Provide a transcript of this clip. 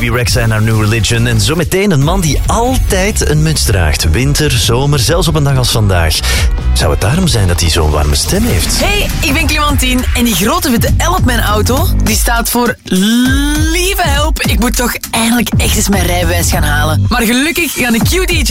Rex en Our New Religion. En zometeen een man die altijd een muts draagt. Winter, zomer, zelfs op een dag als vandaag. Zou het daarom zijn dat hij zo'n warme stem heeft? Hey, ik ben Clementine en die grote witte L op mijn auto, die staat voor lieve help. Ik moet toch eindelijk echt eens mijn rijbewijs gaan halen. Maar gelukkig gaan de QDJ